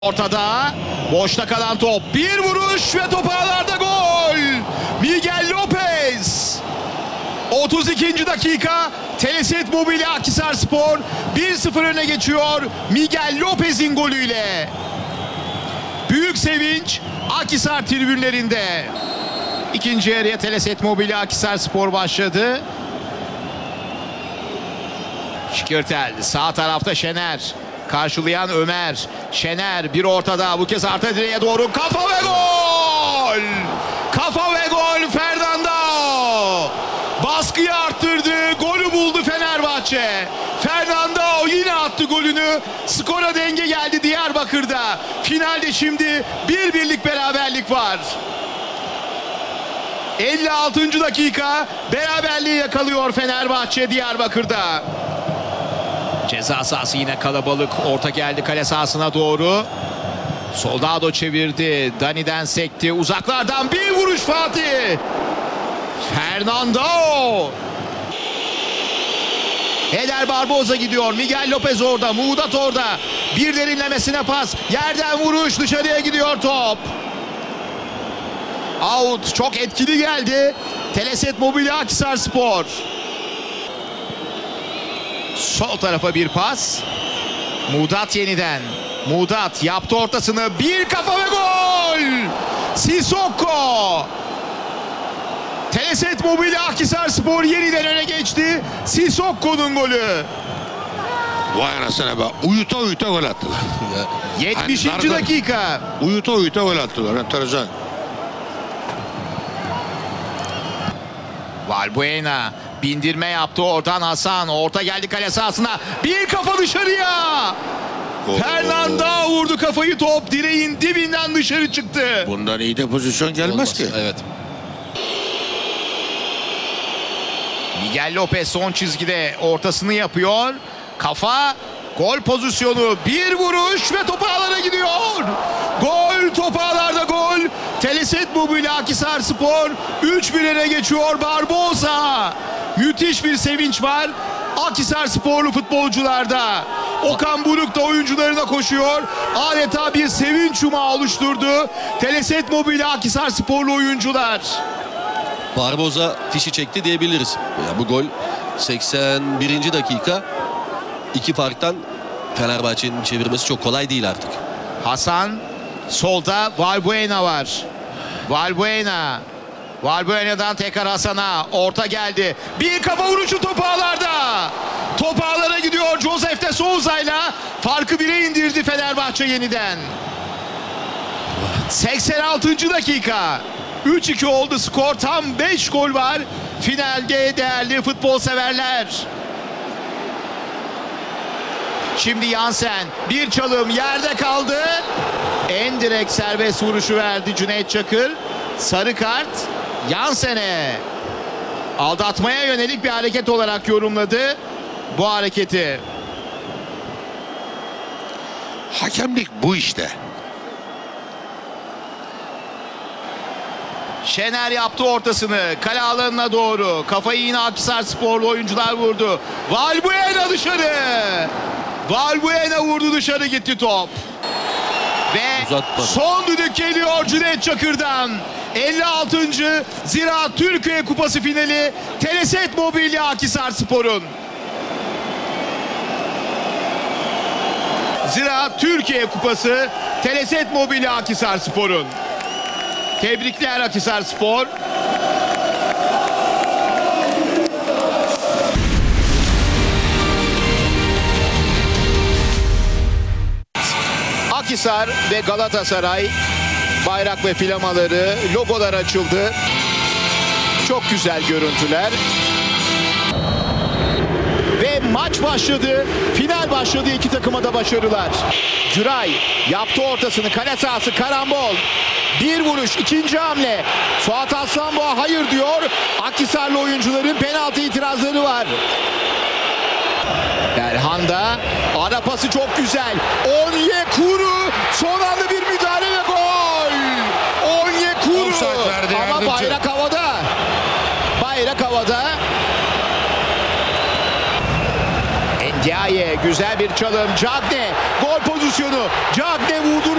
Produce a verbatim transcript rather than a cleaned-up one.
Ortada boşta kalan top, bir vuruş ve top ağlarda, gol. Miguel Lopez. otuz ikinci dakika, Teleset Mobilya Akhisarspor bir sıfır öne geçiyor Miguel Lopez'in golüyle. Büyük sevinç Akhisar tribünlerinde. İkinci yarıya Teleset Mobilya Akhisarspor başladı. Şikirtel sağ tarafta, Şener karşılayan Ömer. Şener bir ortada, bu kez arka direğe doğru, kafa ve gol! Kafa ve gol Fernandao. Baskıyı arttırdı, golü buldu Fenerbahçe. Fernandao yine attı golünü. Skora denge geldi Diyarbakır'da. Finalde şimdi bir birlik beraberlik var. elli altıncı dakika, beraberliği yakalıyor Fenerbahçe Diyarbakır'da. Ceza sahası yine kalabalık. Orta geldi kale sahasına doğru. Soldado çevirdi. Dani'den sekti. Uzaklardan bir vuruş Fatih. Fernandao. Eder Barboza gidiyor. Miguel Lopez orada. Muğdat orada. Bir derinlemesine pas. Yerden vuruş. Dışarıya gidiyor top. Out. Çok etkili geldi. Teleset Mobilya Akhisarspor. Sol tarafa bir pas. Muğdat yeniden. Muğdat yaptı ortasını. Bir kafa ve gol! Sissoko. Teleset Mobilya Akhisarspor yeniden öne geçti. Sissoko'nun golü. Vay anasına be. Uyuta uyuta gol attılar. yetmişinci Hani dakika. Uyuta uyuta gol attılar. Enteresan. Valbuena bindirme yaptı, oradan Hasan. Orta geldi kale sahasına. Bir kafa dışarıya. Oo. Fernandao vurdu kafayı, top direğin dibinden dışarı çıktı. Bundan iyi de pozisyon gelmez Olmaz. ki. Evet. Miguel Lopez son çizgide ortasını yapıyor. Kafa, gol pozisyonu, bir vuruş ve top ağlara gidiyor. Gol, top ağlarda gol. Teleset Mobilya Akhisarspor üç bir öne geçiyor. Barboza. Müthiş bir sevinç var Akhisarsporlu futbolcularda. Okan Buruk da oyuncularına koşuyor. Adeta bir sevinç yumağı oluşturdu Teleset Mobilya Akhisarsporlu oyuncular. Barboza fişi çekti diyebiliriz. Ya bu gol seksen birinci dakika. İki farktan Fenerbahçe'nin çevirmesi çok kolay değil artık. Hasan, solda Valbuena var. Valbuena. Valbuena'dan tekrar Hasan'a. Orta geldi. Bir kafa vuruşu top ağlarda. Top ağlara gidiyor Josef de Souza'yla. Farkı bire indirdi Fenerbahçe yeniden. seksen altıncı dakika. üç iki oldu skor. Tam beş gol var finalde değerli futbol severler. Şimdi Yansen, bir çalım, yerde kaldı. En direkt serbest vuruşu verdi Cüneyt Çakır. Sarı kart Yansen'e. Aldatmaya yönelik bir hareket olarak yorumladı bu hareketi. Hakemlik bu işte. Şener yaptı ortasını kale alanına doğru. Kafayı yine Akhisarsporlu oyuncular vurdu. Valbuena dışarı. Valbuena vurdu, dışarı gitti top. Ve Uzatmadı. son düdük geliyor Cüneyt Çakır'dan. elli altıncı Ziraat Türkiye Kupası finali Teleset Mobilya Akhisarspor'un. Ziraat Türkiye Kupası Teleset Mobilya Akhisarspor'un. Tebrikler Akhisarspor. Akhisar ve Galatasaray bayrak ve flamaları, logolar açıldı. Çok güzel görüntüler. Ve maç başladı. Final başladı. İki takıma da başarılar. Güray yaptı ortasını. Kale sahası, karambol. Bir vuruş, ikinci hamle. Suat Aslanboğa hayır diyor. Akhisarlı oyuncuların penaltı itirazları var. Erhan'da ara pası çok güzel. Onyekuru son anda bir müdahale ve gol. Onyekuru. Offside verdi, Ama yardımcı. bayrak havada. Bayrak havada. Ndiaye güzel bir çalım. Cagne gol pozisyonu. pozisyonu. Cagne vurdu.